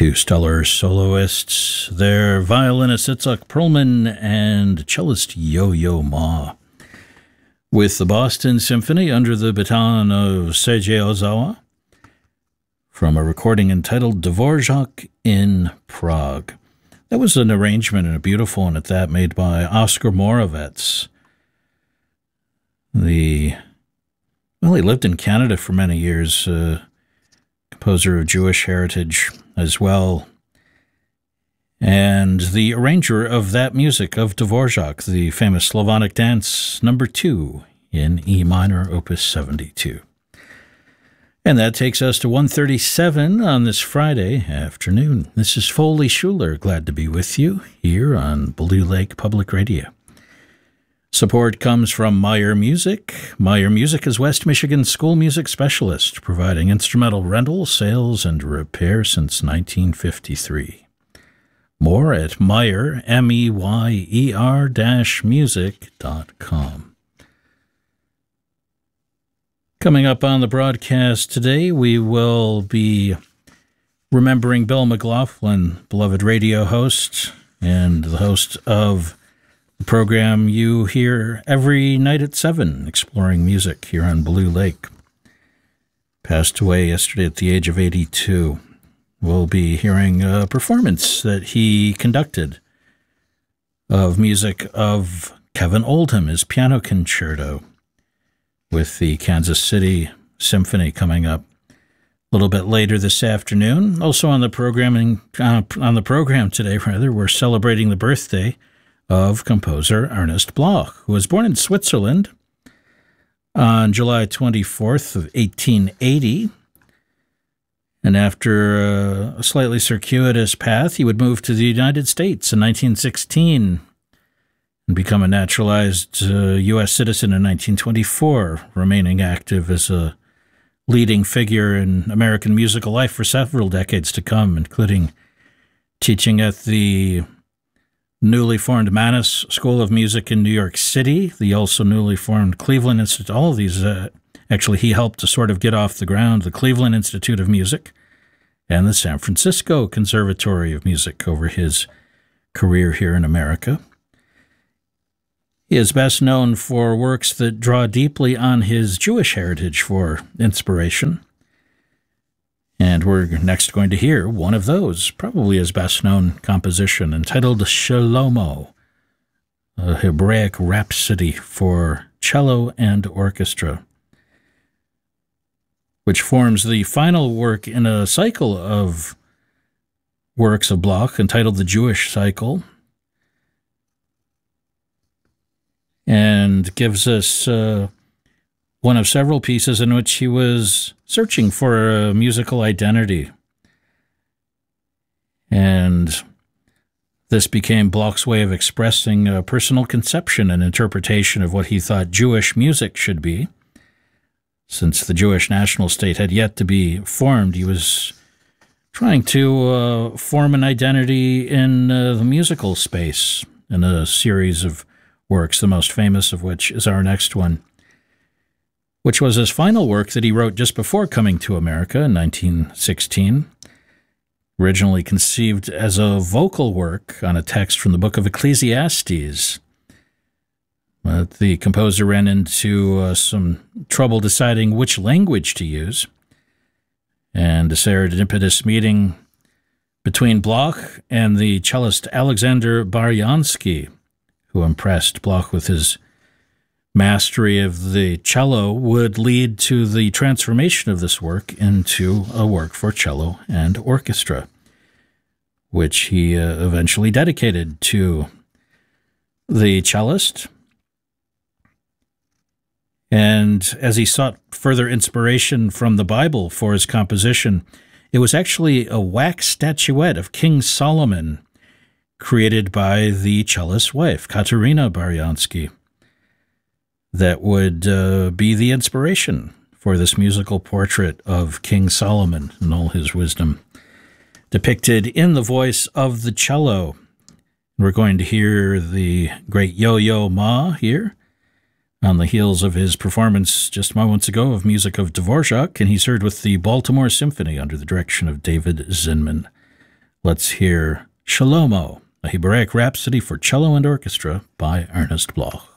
Two stellar soloists, their violinist Itzhak Perlman and cellist Yo-Yo Ma, with the Boston Symphony under the baton of Seiji Ozawa, from a recording entitled Dvorak in Prague. That was an arrangement, and a beautiful one at that, made by Oscar Moravec. He lived in Canada for many years, composer of Jewish heritage as well, and the arranger of that music of Dvorak, the famous Slavonic Dance No. 2 in E minor, Opus 72. And that takes us to 1:37 on this Friday afternoon. This is Foley Schuler, glad to be with you here on Blue Lake Public Radio. Support comes from Meyer Music. Meyer Music is West Michigan's school music specialist, providing instrumental rental, sales, and repair since 1953. More at Meyer, meyer-music.com. Coming up on the broadcast today, we will be remembering Bill McLaughlin, beloved radio host, and the host of the program you hear every night at 7, Exploring Music here on Blue Lake. Passed away yesterday at the age of 82. We'll be hearing a performance that he conducted of music of Kevin Oldham, his piano concerto, with the Kansas City Symphony coming up a little bit later this afternoon. Also on the program today, we're celebrating the birthday of composer Ernest Bloch, who was born in Switzerland on July 24th of 1880. And after a slightly circuitous path, he would move to the United States in 1916 and become a naturalized U.S. citizen in 1924, remaining active as a leading figure in American musical life for several decades to come, including teaching at the newly formed Mannes School of Music in New York City, the also newly formed Cleveland Institute. All of these, actually, he helped to sort of get off the ground, the Cleveland Institute of Music and the San Francisco Conservatory of Music over his career here in America. He is best known for works that draw deeply on his Jewish heritage for inspiration. And we're next going to hear one of those, probably his best-known composition, entitled Shlomo, a Hebraic rhapsody for cello and orchestra, which forms the final work in a cycle of works of Bloch entitled the Jewish Cycle, and gives us one of several pieces in which he was searching for a musical identity. And this became Bloch's way of expressing a personal conception and interpretation of what he thought Jewish music should be. Since the Jewish national state had yet to be formed, he was trying to form an identity in the musical space in a series of works, the most famous of which is our next one, which was his final work that he wrote just before coming to America in 1916, originally conceived as a vocal work on a text from the book of Ecclesiastes. But the composer ran into some trouble deciding which language to use, and a serendipitous meeting between Bloch and the cellist Alexander Baryansky, who impressed Bloch with his mastery of the cello, would lead to the transformation of this work into a work for cello and orchestra, which he eventually dedicated to the cellist. And as he sought further inspiration from the Bible for his composition, it was actually a wax statuette of King Solomon created by the cellist's wife, Katerina Baryansky, that would be the inspiration for this musical portrait of King Solomon and all his wisdom, depicted in the voice of the cello. We're going to hear the great Yo-Yo Ma here on the heels of his performance just moments ago of music of Dvorak, and he's heard with the Baltimore Symphony under the direction of David Zinman. let's hear Shalomo, a Hebraic Rhapsody for cello and orchestra by Ernest Bloch.